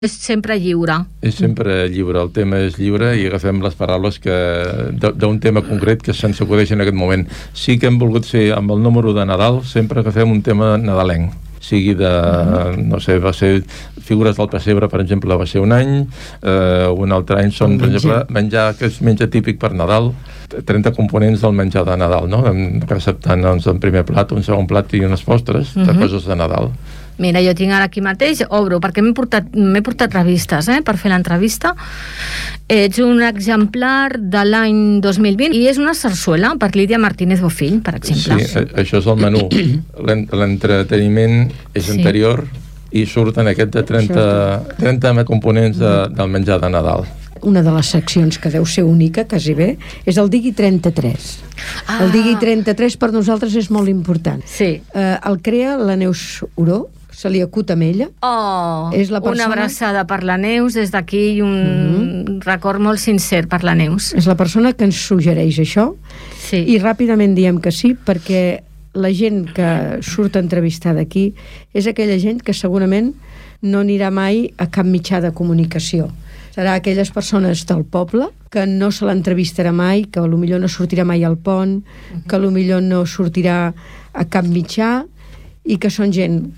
És sempre lliure. És sempre lliure, el tema és lliure i agafem les paraules d'un tema concret que se'ns acudeix en aquest moment. Sí que hem volgut fer amb el número de Nadal, sempre agafem un tema nadalenc, sigui de, no sé, va ser figures del pessebre, per exemple, va ser un any, un altre any són, per exemple, menjar que és menjar típic per Nadal, 30 components del menjar de Nadal, no? Receptant doncs, un primer plat, un segon plat i unes postres de coses de Nadal. Mira, jo tinc ara aquí mateix, obro, perquè m'he portat revistes per fer l'entrevista. Ets un exemplar de l'any 2020 i és una sarsuela per Lídia Martínez Bofill, per exemple. Sí, això és el menú. L'entreteniment és anterior i surten aquest de 30 components del menjar de Nadal. Una de les seccions que deu ser única, quasi bé, és el Digui 33. El Digui 33 per nosaltres és molt important. Sí. El crea la Neus Oró, se li acut amb ella. És la persona... Una abraçada per la Neus des d'aquí i un record molt sincer per la Neus. És la persona que ens suggereix això i ràpidament diem que sí, perquè la gent que surt entrevistada aquí és aquella gent que segurament no anirà mai a cap mitjà de comunicació. Serà aquelles persones del poble que no se l'entrevistarà mai, que potser no sortirà mai al pont, que potser no sortirà a cap mitjà, i que són gent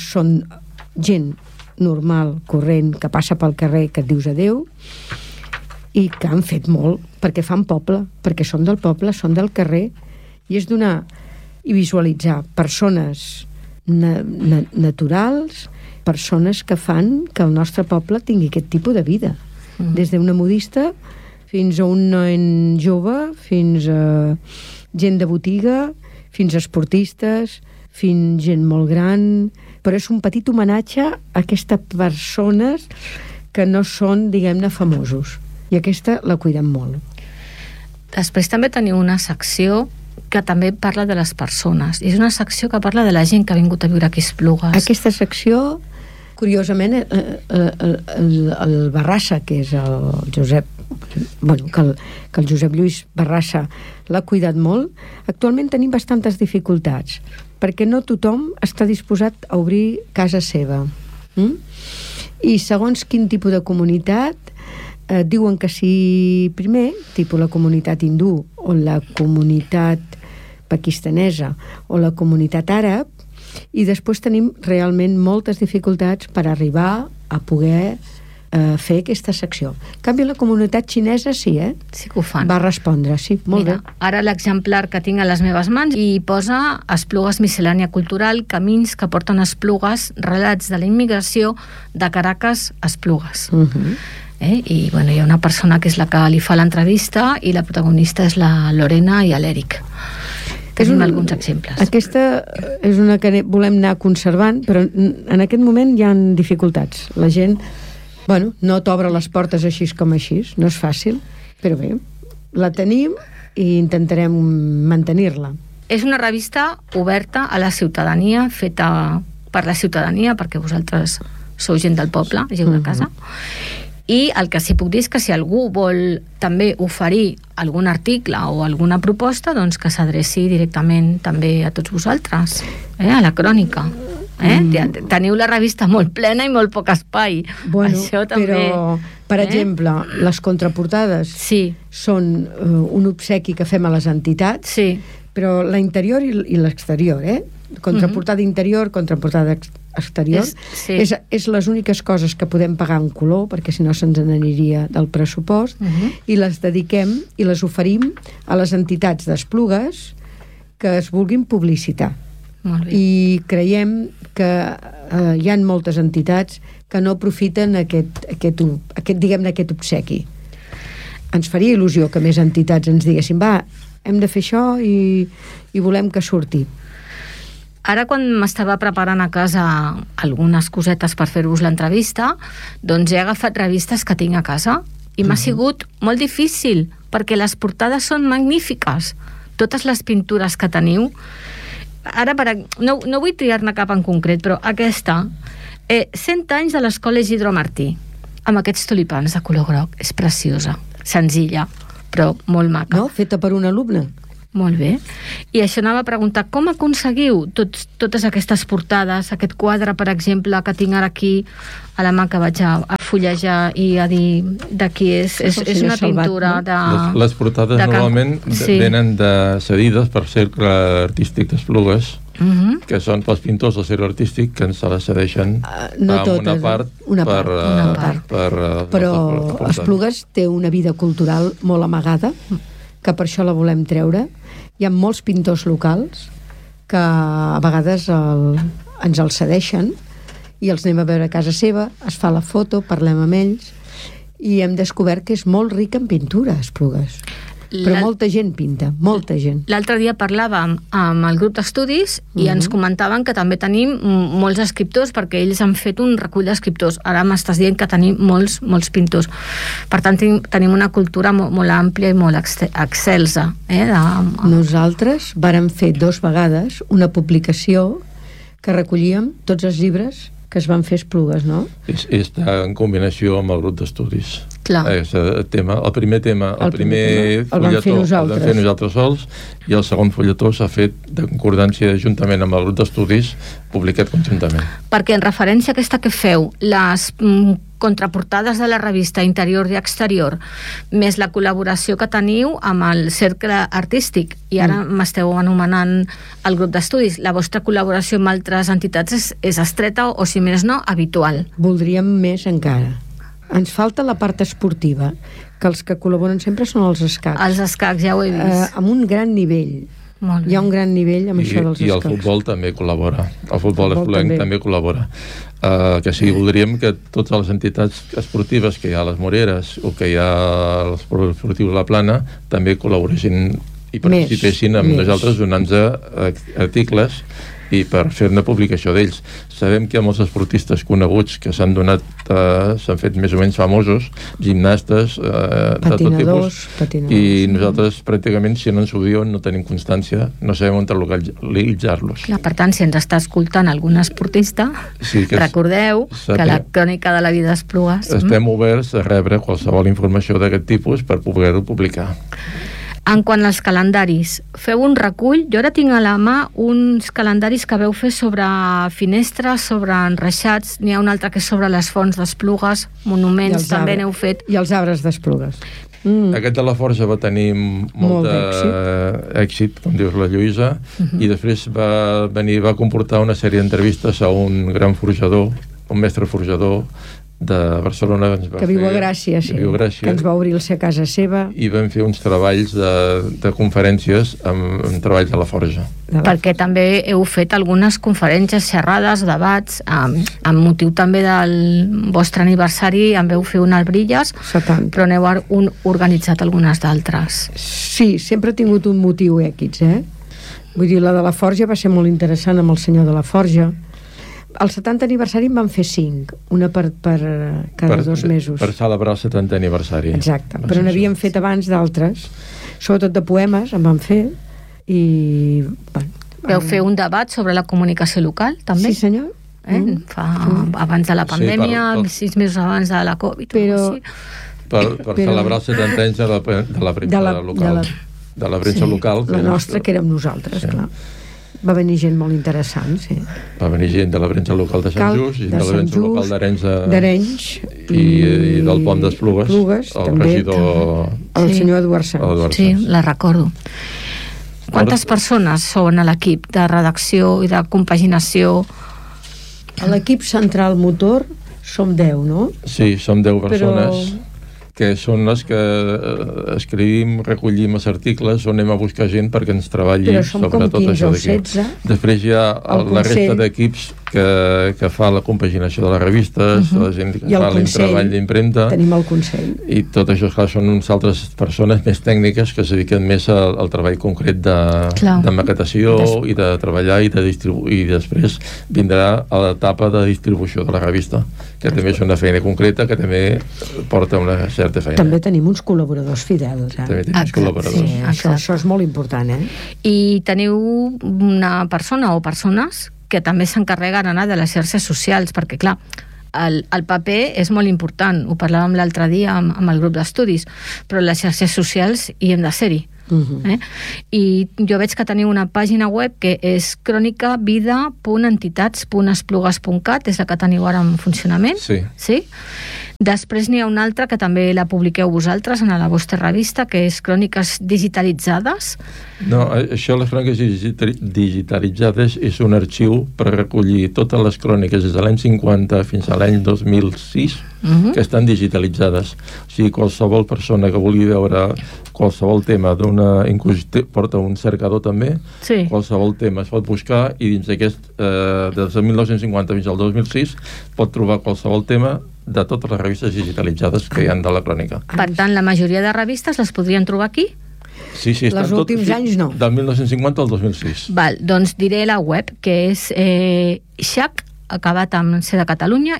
normal, corrent, que passa pel carrer, que et dius adeu, i que han fet molt, perquè fan poble, perquè són del poble, són del carrer, i és donar i visualitzar persones naturals, persones que fan que el nostre poble tingui aquest tipus de vida. Des d'una modista fins a un nen jove, fins a gent de botiga, fins a esportistes, fins gent molt gran, però és un petit homenatge a aquestes persones que no són, diguem-ne, famosos. I aquesta la cuidem molt. Després també teniu una secció que també parla de les persones. És una secció que parla de la gent que ha vingut a viure aquí a Esplugues. Aquesta secció, curiosament, el Barrassa, que és el Josep, que el Josep Lluís Barrassa l'ha cuidat molt, actualment tenim bastantes dificultats, perquè no tothom està disposat a obrir casa seva. I segons quin tipus de comunitat diuen que sí primer, tipus la comunitat hindú o la comunitat pakistanesa o la comunitat àrab, i després tenim realment moltes dificultats per arribar a poder fer aquesta secció. En canvi, la comunitat xinesa sí, sí que ho fan. Va respondre, sí, molt bé. Ara l'exemplar que tinc a les meves mans i posa Esplugues miscel·lània cultural, camins que porten a Esplugues, relats de la immigració de Caracas a Esplugues. I bueno, hi ha una persona que és la que li fa l'entrevista i la protagonista és la Lorena i l'Eric. Tenim alguns exemples. Aquesta és una que volem anar conservant, però en aquest moment hi ha dificultats. La gent, no t'obre les portes així com així, no és fàcil, però bé, la tenim i intentarem mantenir-la. És una revista oberta a la ciutadania, feta per la ciutadania, perquè vosaltres sou gent del poble, gent de casa. I el que sí puc dir és que si algú vol també oferir algun article o alguna proposta, doncs que s'adreci directament també a tots vosaltres, a la crònica. Teniu la revista molt plena i molt poc espai. Això també. Però, per exemple, les contraportades són un obsequi que fem a les entitats, però l'interior i l'exterior, contraportada interior, contraportada exterior, és les úniques coses que podem pagar en color, perquè si no se'ns n'aniria del pressupost, i les dediquem i les oferim a les entitats d'Esplugues que es vulguin publicitar. I creiem que hi ha moltes entitats que no aprofiten aquest obsequi. Ens faria il·lusió que més entitats ens diguessin hem de fer això i volem que surti. Ara, quan m'estava preparant a casa algunes cosetes per fer-vos l'entrevista, doncs he agafat revistes que tinc a casa i m'ha sigut molt difícil, perquè les portades són magnífiques. Totes les pintures que teniu. Ara, no vull triar-ne cap en concret, però aquesta, 100 anys de l'Escola Isidro Martí, amb aquests tulipans de color groc. És preciosa, senzilla, però molt maca. No, feta per un alumne. Molt bé. I això anava a preguntar, com aconseguiu totes aquestes portades, aquest quadre, per exemple, que tinc ara aquí a la mà, que vaig a fullejar i a dir de qui és? És una pintura de... Les portades normalment venen cedides per Cercle Artístic d'Esplugues, que són pels pintors del Cercle Artístic, que ens les cedeixen una part. Però Esplugues té una vida cultural molt amagada, que per això la volem treure. Hi ha molts pintors locals que a vegades ens els cedeixen i els anem a veure a casa seva, es fa la foto, parlem amb ells i hem descobert que és molt ric en pintura, Esplugues. Però molta gent pinta, molta gent. L'altre dia parlàvem amb el grup d'estudis i ens comentaven que també tenim molts escriptors, perquè ells han fet un recull d'escriptors. Ara m'estàs dient que tenim molts pintors. Per tant, tenim una cultura molt àmplia i molt excelsa. Nosaltres vàrem fer 2 vegades una publicació que recollíem tots els llibres que es van fer Esplugues, no? Està en combinació amb el grup d'estudis. Clar. El primer tema, el primer fulletó el vam fer nosaltres sols, i el segon fulletó s'ha fet de concordància juntament amb el grup d'estudis, publicat conjuntament. Perquè en referència a aquesta que feu, les contraportades de la revista Interior i Exterior, més la col·laboració que teniu amb el Cercle Artístic, i ara m'esteu anomenant el grup d'estudis, la vostra col·laboració amb altres entitats és estreta o, si més no, habitual? Voldríem més encara. Ens falta la part esportiva, que els que col·laboren sempre són els escacs. Els escacs, ja ho he vist. Amb un gran nivell. Hi ha un gran nivell amb això dels escacs. I el futbol també col·labora. El futbol espluguenc també col·labora. Que sí, voldríem que totes les entitats esportives que hi ha a les Moreres o que hi ha als esportius de la Plana també col·laboressin i participessin amb nosaltres donant-nos articles i per fer una publicació d'ells. Sabem que hi ha molts esportistes coneguts que s'han fet més o menys famosos, gimnastes de tot tipus, i nosaltres pràcticament, si no ens ho diuen, no tenim constància, no sabem on localitzar-los. Per tant, si ens està escoltant algun esportista, recordeu que la crònica de la vida d'Esplugues... Estem oberts a rebre qualsevol informació d'aquest tipus per poder-ho publicar. En quant als calendaris, feu un recull. Jo ara tinc a la mà uns calendaris que veu fer sobre finestres, sobre enreixats. N'hi ha un altre que és sobre les fonts d'Esplugues, monuments, també n'heu fet. I els arbres d'Esplugues. Aquest de la Forja va tenir molt èxit, com dius la Lluïsa, i després va comportar una sèrie d'entrevistes a un gran forjador, un mestre forjador de Barcelona, que viu a Gràcia, que ens va obrir a casa seva, i vam fer uns treballs de conferències amb treballs de la Forja, perquè també heu fet algunes conferències, xerrades, debats amb motiu també del vostre aniversari. En veu fer una al Brilles, 70. Però n'heu organitzat algunes d'altres. Sí, sempre ha tingut un motiu èquids, vull dir, la de la Forja va ser molt interessant amb el senyor de la Forja. Al 70 aniversari en van fer 5, una per cada 2 mesos. Per celebrar el 70 aniversari. Exacte, però n'havíem fet abans d'altres, sobretot de poemes en van fer, i... Vau fer un debat sobre la comunicació local, també? Sí, senyor. Abans de la pandèmia, 6 mesos abans de la Covid. Per celebrar els 70 anys de la premsa local. De la premsa local. La nostra, que érem nosaltres, clar. Va venir gent molt interessant, sí. Va venir gent de la premsa local de Sant Just, i de la premsa local d'Arenys, i del Pont d'Esplugues, el regidor... El senyor Eduard Sanz. Sí, la recordo. Quantes persones són a l'equip de redacció i de compaginació? A l'equip central motor som 10, no? Sí, som 10 persones. Que són les que escrivim, recollim els articles, on anem a buscar gent perquè ens treballi sobre tot això d'aquí. Després hi ha la resta d'equips que fa la compaginació de les revistes, la gent que fa el treball d'impremta. Tenim el Consell. I tot això, clar, són unes altres persones més tècniques que es dediquen més al treball concret de maquetació i de treballar i després vindrà a l'etapa de distribució de la revista, que també és una feina concreta que també porta una certa feina. També tenim uns col·laboradors fidels. També tenim uns col·laboradors. Sí, això és molt important, I teniu una persona o persones que també s'encarreguen de les xarxes socials, perquè clar, el paper és molt important, ho parlàvem l'altre dia amb el grup d'estudis, però les xarxes socials hi hem de ser-hi. I jo veig que teniu una pàgina web que és cronicavida.entitats.esplugues.cat, és la que teniu ara en funcionament. Sí? Després n'hi ha una altra que també la publiqueu vosaltres en la vostra revista, que és Cròniques Digitalitzades. No, això, les cròniques digitalitzades, és un arxiu per recollir totes les cròniques des de l'any 50 fins a l'any 2006 que estan digitalitzades. O sigui, qualsevol persona que vulgui veure qualsevol tema porta un cercador també, qualsevol tema es pot buscar i dins d'aquest, des de 1950 fins al 2006, pot trobar qualsevol tema de totes les revistes digitalitzades que hi ha de la crònica. Per tant, la majoria de revistes les podrien trobar aquí? Sí, els últims anys no. Del 1950 al 2006. Val, doncs diré la web, que és xac, acabat amb C de Catalunya,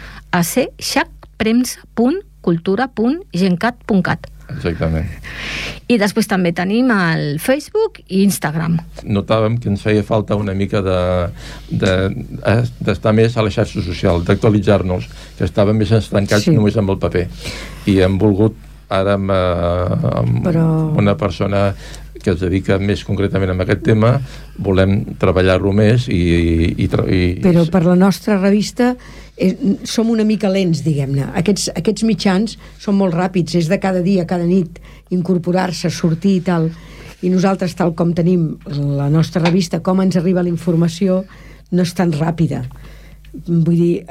xac.premsa.cultura.gencat.cat. Exactament. I després també tenim el Facebook i Instagram. Notàvem que ens feia falta una mica d'estar més a la xarxa social, d'actualitzar-nos, que estàvem més estancats només amb el paper. I hem volgut ara amb una persona que es dedica més concretament a aquest tema, volem treballar-lo més Però per la nostra revista som una mica lents, diguem-ne. Aquests mitjans són molt ràpids, és de cada dia, cada nit, incorporar-se, sortir i tal. I nosaltres, tal com tenim la nostra revista, com ens arriba la informació, no és tan ràpida. Vull dir,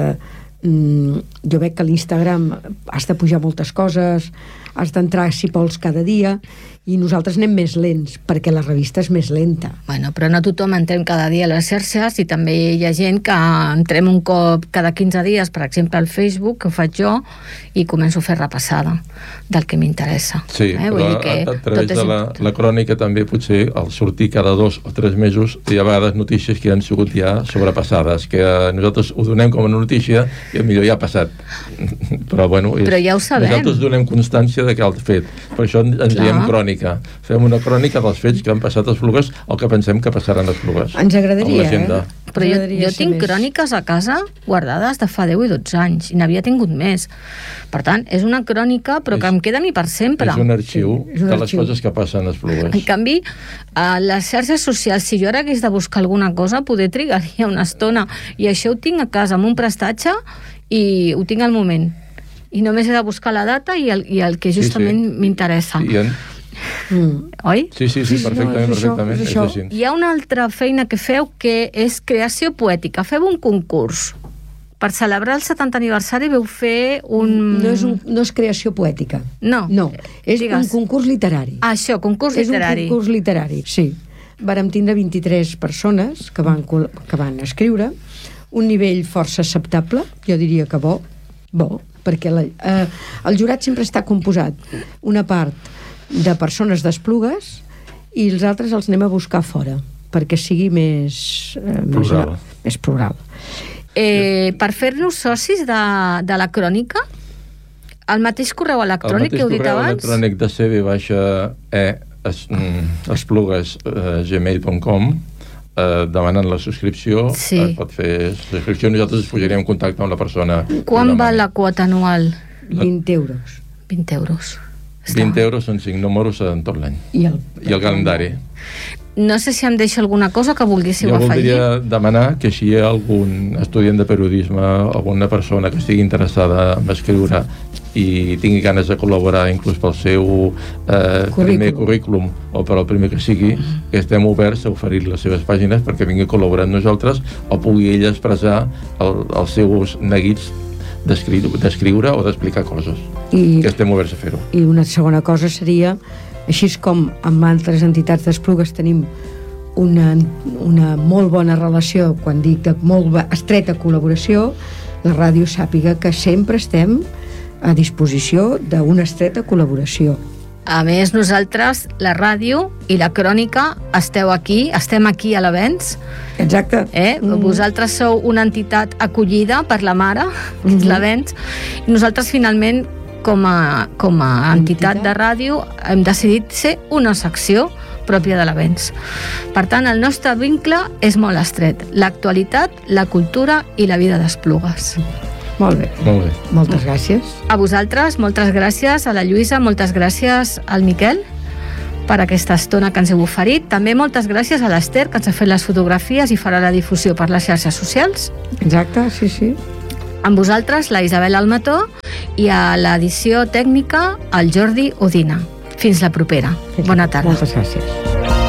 jo veig que a l'Instagram has de pujar moltes coses, has d'entrar, si vols, cada dia, i nosaltres anem més lents, perquè la revista és més lenta. Bueno, però no tothom entrem cada dia a les xarxes, i també hi ha gent que entrem un cop cada 15 dies, per exemple al Facebook, que ho faig jo, i començo a fer repassada del que m'interessa. Sí, però a través de la crònica també potser al sortir cada 2 o 3 mesos hi ha vegades notícies que han sigut ja sobrepassades, que nosaltres ho donem com a notícia i millor ja ha passat. Però bueno, ja ho sabem. Nosaltres donem constància de que el fet. Per això ens diem crònica. Fem una crònica dels fets que han passat a Esplugues o que pensem que passaran a Esplugues. Ens agradaria, Però jo tinc cròniques a casa guardades de fa 10 i 12 anys, i n'havia tingut més. Per tant, és una crònica, però que em queda a mi per sempre. És un arxiu de les coses que passen a Esplugues. En canvi, a les xarxes socials, si jo ara hagués de buscar alguna cosa, poder trigaria una estona. I això ho tinc a casa amb un prestatge i ho tinc al moment. I només he de buscar la data i el que justament m'interessa. Oi? Sí, perfectament. És així. Hi ha una altra feina que feu, que és creació poètica. Feu un concurs. Per celebrar el 70 aniversari veu fer un... No és creació poètica. No. És un concurs literari. Això, concurs literari. És un concurs literari, sí. Vàrem tindre 23 persones que van escriure, un nivell força acceptable, jo diria que bo, perquè el jurat sempre està composat una part de persones d'Esplugues i els altres els anem a buscar fora perquè sigui més plural. Per fer-nos socis de la crònica, el mateix correu electrònic que heu dit abans? El mateix correu electrònic de esplugues@gmail.com, demanant la subscripció, pot fer subscripció, nosaltres us posaríem en contacte amb la persona. Quan val la quota anual? 20 euros. 20 euros. 20 euros són 5 números en tot l'any. I el calendari. No sé si em deixa alguna cosa que volguéssiu afegir. Jo voldria demanar que si hi ha algun estudiant de periodisme, alguna persona que estigui interessada en escriure i tingui ganes de col·laborar inclús pel seu primer currículum o per al primer que sigui, que estem oberts a oferir les seves pàgines perquè vingui a col·laborar amb nosaltres o pugui ell expressar els seus neguits d'escriure o d'explicar coses, que estem oberts a fer-ho. I una segona cosa seria, així com amb altres entitats d'Esplugues tenim una molt bona relació, quan dic de molt estreta col·laboració, la ràdio sàpiga que sempre estem a disposició d'una estreta col·laboració. A més, nosaltres, la ràdio i la crònica, estem aquí a l'Avenç. Exacte. Vosaltres sou una entitat acollida per la mare, que és l'Avenç, i nosaltres finalment, com a entitat de ràdio, hem decidit ser una secció pròpia de l'Avenç. Per tant, el nostre vincle és molt estret. L'actualitat, la cultura i la vida d'Esplugues. Molt bé. Moltes gràcies. A vosaltres, moltes gràcies. A la Lluïsa, moltes gràcies. Al Miquel, per aquesta estona que ens heu oferit. També moltes gràcies a l'Ester, que ens ha fet les fotografies i farà la difusió per les xarxes socials. Exacte, sí, sí. Amb vosaltres, la Isabel Almató, i a l'edició tècnica, el Jordi Odina. Fins la propera. Bona tarda. Moltes gràcies.